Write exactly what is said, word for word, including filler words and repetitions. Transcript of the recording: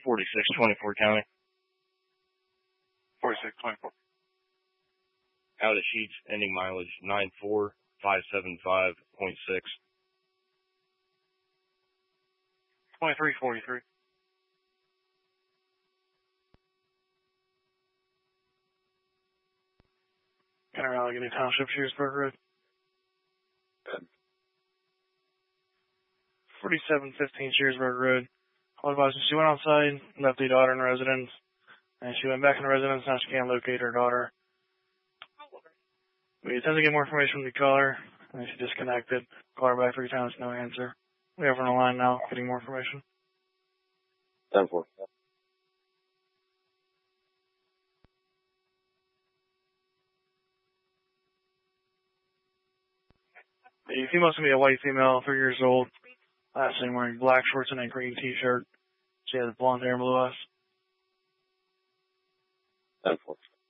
forty-six twenty-four County. forty-six twenty-four. Out of sheets, ending mileage nine four five seven five point six. twenty-three forty-three. County Allegheny Township, Shearsburg Road. forty-seven fifteen Shearsburg Road. All advised she went outside, left the daughter in residence, and she went back in the residence. Now she can't locate her daughter. We attempt to get more information from the caller, and she disconnected. Call her back three times, no answer. We have her on the line now, getting more information. ten four. The female's going to be a white female, three years old. Last name wearing black shorts and a green t-shirt. She has blonde hair and blue eyes. ten four.